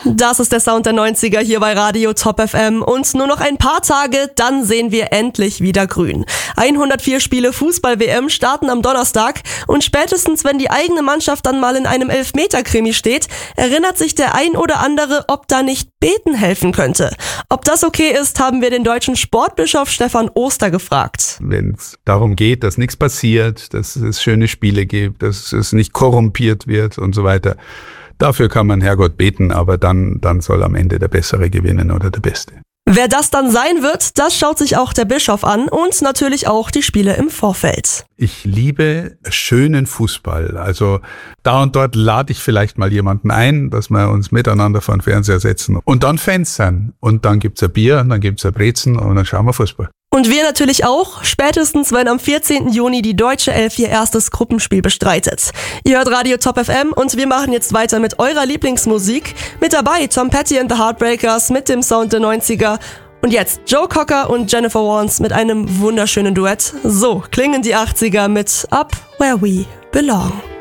Das ist der Sound der 90er hier bei Radio Top FM und nur noch ein paar Tage, dann sehen wir endlich wieder grün. 104 Spiele Fußball-WM starten am Donnerstag und spätestens, wenn die eigene Mannschaft dann mal in einem Elfmeter-Krimi steht, erinnert sich der ein oder andere, ob da nicht Beten helfen könnte. Ob das okay ist, haben wir den deutschen Sportbischof Stefan Oster gefragt. Wenn es darum geht, dass nichts passiert, dass es schöne Spiele gibt, dass es nicht korrumpiert wird und so weiter, dafür kann man Herrgott beten, aber dann soll am Ende der Bessere gewinnen oder der Beste. Wer das dann sein wird, das schaut sich auch der Bischof an und natürlich auch die Spiele im Vorfeld. Ich liebe schönen Fußball. Also da und dort lade ich vielleicht mal jemanden ein, dass wir uns miteinander vor den Fernseher setzen und dann Fans sein. Und dann gibt's ein Bier, und dann gibt's ein Brezen und dann schauen wir Fußball. Und wir natürlich auch, spätestens wenn am 14. Juni die deutsche Elf ihr erstes Gruppenspiel bestreitet. Ihr hört Radio Top FM und wir machen jetzt weiter mit eurer Lieblingsmusik. Mit dabei Tom Petty and the Heartbreakers mit dem Sound der 90er. Und jetzt Joe Cocker und Jennifer Warnes mit einem wunderschönen Duett. So klingen die 80er mit Up Where We Belong.